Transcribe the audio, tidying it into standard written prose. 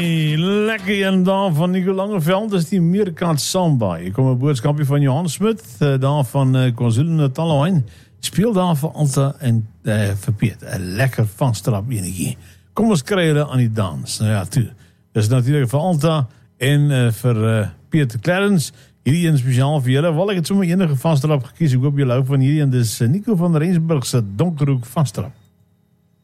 Lekker een daar van Nico Langeveld, dat is die Meerkant Samba. Ik kom een boodschapje van Johan Smit, daar van KwaZulu-Natal. Speel daar voor Alta en verpeert. Een lekker vasttrap energie. Kom eens krijgen aan die dans. Nou ja, tu. Dat is natuurlijk voor Alta en voor Peter Clarence. Hierdie een speciaal vir julle. Wel, ek het sommer enige vasttrap gekies. Ek hoop julle hou van hierdie en dis Nico van Rensburg se Donkerhoek vasttrap.